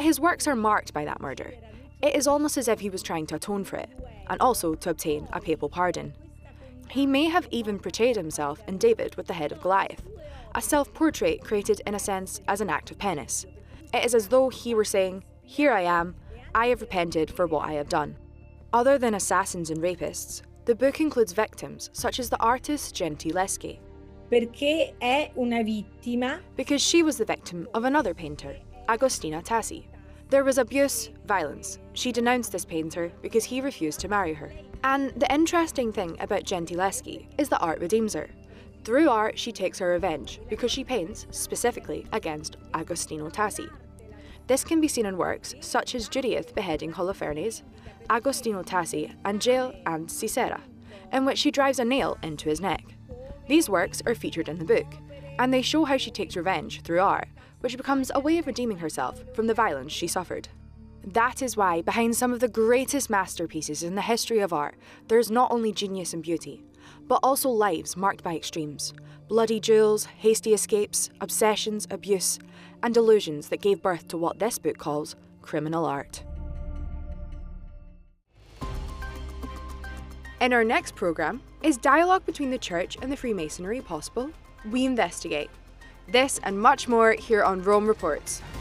his works are marked by that murder. It is almost as if he was trying to atone for it, and also to obtain a papal pardon. He may have even portrayed himself in David with the head of Goliath, a self-portrait created in a sense as an act of penance. It is as though he were saying, "Here I am, I have repented for what I have done." Other than assassins and rapists, the book includes victims such as the artist Gentileschi. Perché è una vittima? Because she was the victim of another painter, Agostina Tassi. There was abuse, violence. She denounced this painter because he refused to marry her. And the interesting thing about Gentileschi is that art redeems her. Through art, she takes her revenge because she paints specifically against Agostino Tassi. This can be seen in works such as Judith beheading Holofernes, Agostino Tassi, and Jael and Sisera, in which she drives a nail into his neck. These works are featured in the book, and they show how she takes revenge through art, which becomes a way of redeeming herself from the violence she suffered. That is why, behind some of the greatest masterpieces in the history of art, there is not only genius and beauty, but also lives marked by extremes, bloody duels, hasty escapes, obsessions, abuse, and delusions that gave birth to what this book calls criminal art. In our next programme, is dialogue between the Church and the Freemasonry possible? We investigate. This and much more here on Rome Reports.